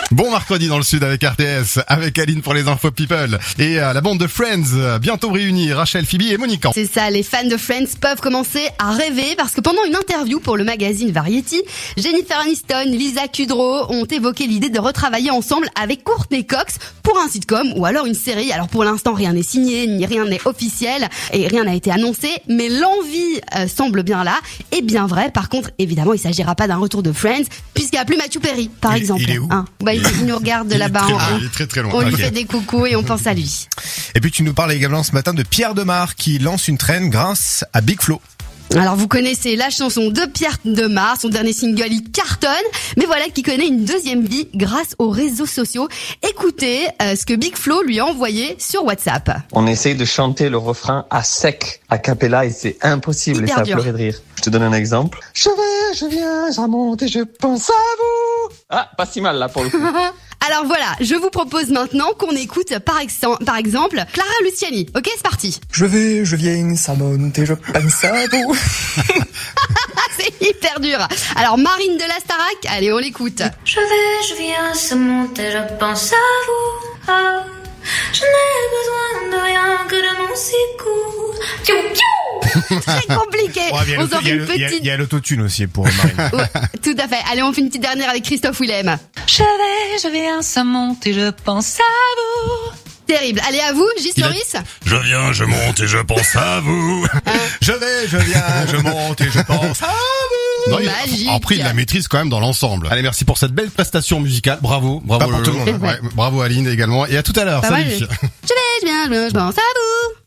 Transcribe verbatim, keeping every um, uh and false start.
Bon mercredi dans le sud avec R T S, avec Aline pour les infos people. Et euh, la bande de Friends, bientôt réunis, Rachel, Phoebe et Monica. C'est ça, les fans de Friends peuvent commencer à rêver parce que pendant une interview pour le magazine Variety, Jennifer Aniston, Lisa Kudrow ont évoqué l'idée de retravailler ensemble avec Courtney Cox pour un sitcom ou alors une série. Alors pour l'instant, rien n'est signé, ni rien n'est officiel et rien n'a été annoncé, mais l'envie euh, semble bien là et bien vrai. Par contre, évidemment, il s'agira pas d'un retour de Friends puisqu'il n'y a plus Matthew Perry, par il, exemple. Il est où hein. Bah, il, il nous regarde de il là-bas. Est on, très, il est très très loin. On okay. lui fait des coucous et on pense à lui. Et puis tu nous parles également ce matin de Pierre Demar qui lance une traîne grâce à Big Flo. Alors vous connaissez la chanson de Pierre Demar, son dernier single il cartonne, mais voilà qui connaît une deuxième vie grâce aux réseaux sociaux. Écoutez euh, ce que Big Flo lui a envoyé sur WhatsApp. On essaye de chanter le refrain à sec, a cappella, et c'est impossible. Hyper et ça dur. a pleuré de rire. Je te donne un exemple. Je vais, je viens, je remonte et je pense à vous. Ah, pas si mal là pour le coup. Alors voilà, je vous propose maintenant qu'on écoute par, ex- par exemple Clara Luciani. Ok, c'est parti. Je vais, je viens, ça monte et je pense à vous. C'est hyper dur. Alors Marine de la Starac, allez on l'écoute. Je vais, je viens, ça monte et je pense à vous. Ah, je n'ai besoin de rien que de mon sicou. Piou, piou. Très compliqué. Oh, il y a On l'auto- s'en il y a fait le- une il y a- petite... il y a l'autotune aussi pour Marine. Ouais, tout à fait. Allez, on fait une petite dernière avec Christophe Willem. Je vais, je viens, ça monte et je pense à vous. Terrible. Allez, à vous, Gis Il a- Loris. Je viens, je monte et je pense à vous. Je vais, je viens, je monte et je pense à vous. Non, il- Magique. après, il la maîtrise quand même dans l'ensemble. Allez, merci pour cette belle prestation musicale. Bravo, bravo. Pas pour tout le monde. Ouais, bravo Aline également. Et à tout à l'heure. Pas Salut. mal. Je vais, je viens, je pense à vous.